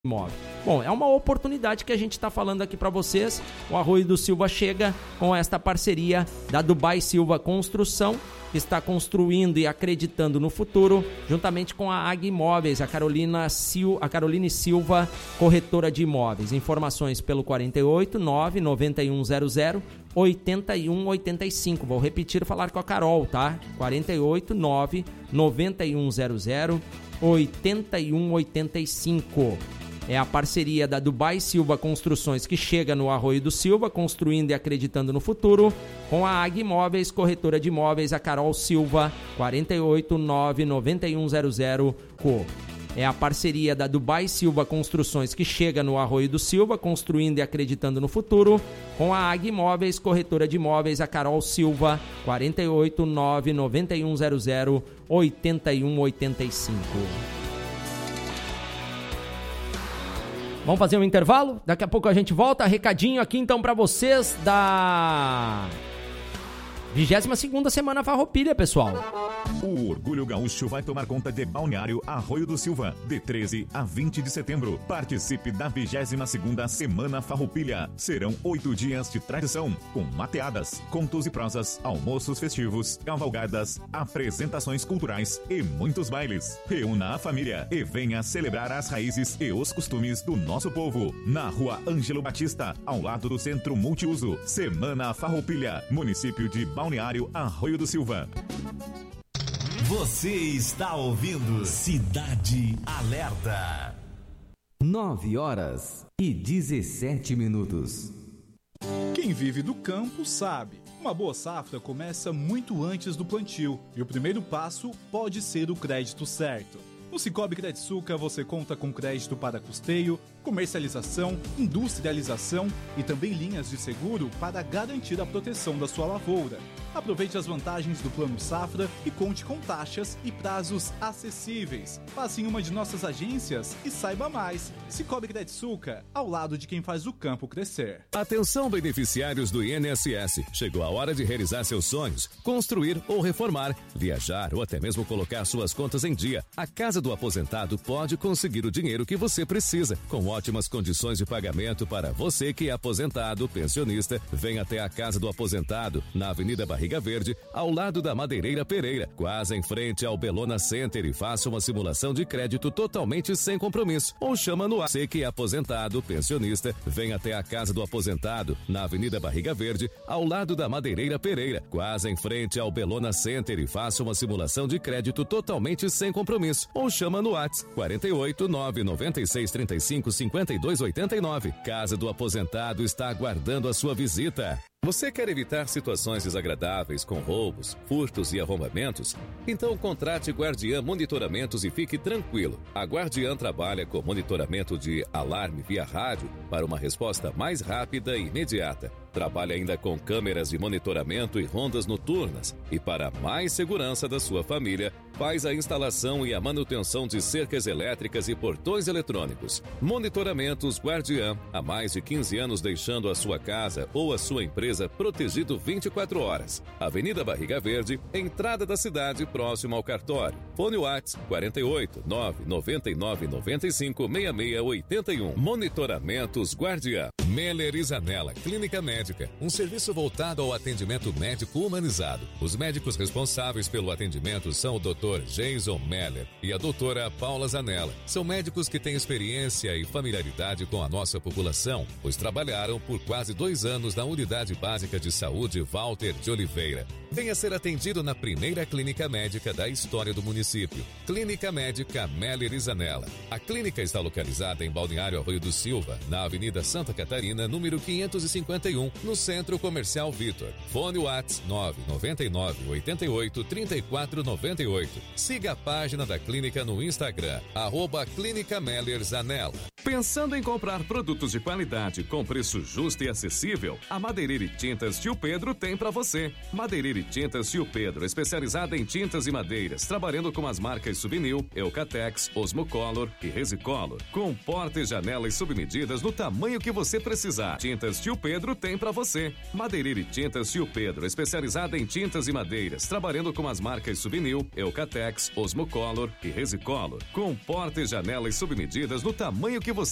imóvel. Bom, é uma oportunidade que a gente está falando aqui para vocês. O Arroio do Silva chega com esta parceria da Dubai Silva Construção, que está construindo e acreditando no futuro, juntamente com a Ag Imóveis, a Caroline Silva, corretora de imóveis. Informações pelo 48 99100 8185. Vou repetir, falar com a Carol, tá? 48 99100 8185. É a parceria da Dubai Silva Construções que chega no Arroio do Silva, construindo e acreditando no futuro, com a Ag Imóveis, corretora de imóveis, a Carol Silva, 48 99100. É a parceria da Dubai Silva Construções que chega no Arroio do Silva, construindo e acreditando no futuro, com a Ag Imóveis, corretora de imóveis, a Carol Silva, 48 99100 8185. Vamos fazer um intervalo? Daqui a pouco a gente volta. Recadinho aqui então para vocês da 22ª Semana Farroupilha, pessoal. O Orgulho Gaúcho vai tomar conta de Balneário Arroio do Silva, de 13 a 20 de setembro. Participe da 22ª Semana Farroupilha. Serão 8 dias de tradição, com mateadas, contos e prosas, almoços festivos, cavalgadas, apresentações culturais e muitos bailes. Reúna a família e venha celebrar as raízes e os costumes do nosso povo. Na Rua Ângelo Batista, ao lado do Centro Multiuso. Semana Farroupilha, município de Balneário Arroio do Silva. Você está ouvindo Cidade Alerta. 9h17. Quem vive do campo sabe. Uma boa safra começa muito antes do plantio e o primeiro passo pode ser o crédito certo. No Cicobi Crediçuca você conta com crédito para custeio, comercialização, industrialização e também linhas de seguro para garantir a proteção da sua lavoura. Aproveite as vantagens do Plano Safra e conte com taxas e prazos acessíveis. Passe em uma de nossas agências e saiba mais. Cicobi Crediçuca, ao lado de quem faz o campo crescer. Atenção, beneficiários do INSS. Chegou a hora de realizar seus sonhos, construir ou reformar, viajar ou até mesmo colocar suas contas em dia. A Casa do Aposentado pode conseguir o dinheiro que você precisa, com ótimas condições de pagamento para você que é aposentado, pensionista. Venha até a Casa do Aposentado, na Avenida Barriga Verde, ao lado da Madeireira Pereira, quase em frente ao Belona Center, e faça uma simulação de crédito totalmente sem compromisso. Ou chama no você que é aposentado, pensionista. Venha até a Casa do Aposentado, na Avenida Barriga Verde, ao lado da Madeireira Pereira, quase em frente ao Belona Center, e faça uma simulação de crédito totalmente sem compromisso. Ou chama no WhatsApp 48 996 35 52 89. Casa do Aposentado está aguardando a sua visita. Você quer evitar situações desagradáveis com roubos, furtos e arrombamentos? Então contrate Guardiã Monitoramentos e fique tranquilo. A Guardiã trabalha com monitoramento de alarme via rádio para uma resposta mais rápida e imediata. Trabalha ainda com câmeras de monitoramento e rondas noturnas. E para mais segurança da sua família, faz a instalação e a manutenção de cercas elétricas e portões eletrônicos. Monitoramentos Guardiã, há mais de 15 anos deixando a sua casa ou a sua empresa protegido 24 horas. Avenida Barriga Verde, entrada da cidade, próximo ao cartório. Fone WhatsApp 48 999 95 6681. Monitoramentos Guardiã. Meller e Zanella Clínica Médica, um serviço voltado ao atendimento médico humanizado. Os médicos responsáveis pelo atendimento são o Dr. Jason Meller e a doutora Paula Zanella. São médicos que têm experiência e familiaridade com a nossa população, pois trabalharam por quase 2 anos na Unidade Básica de Saúde Walter de Oliveira. Venha ser atendido na primeira clínica médica da história do município. Clínica Médica Meller e Zanella. A clínica está localizada em Balneário Arroio do Silva, na Avenida Santa Catarina, número 551, no Centro Comercial Vitor. Fone WhatsApp 999 88 34 98. Siga a página da clínica no Instagram, @Clínica Meller Zanella. Pensando em comprar produtos de qualidade com preço justo e acessível? A Madeireira e Tintas Tio Pedro tem para você. Madeireira e Tintas Tio Pedro, especializada em tintas e madeiras, trabalhando com as marcas Subnil, Eucatex, Osmocolor e Resicolor, com porta e janelas submedidas no tamanho que você precisar. Tintas Tio Pedro tem para você. Madeireira e Tintas Tio Pedro, especializada em tintas e madeiras, trabalhando com as marcas Subnil, Eucatex, Osmocolor e Resicolor, com porta e janelas submedidas no tamanho que você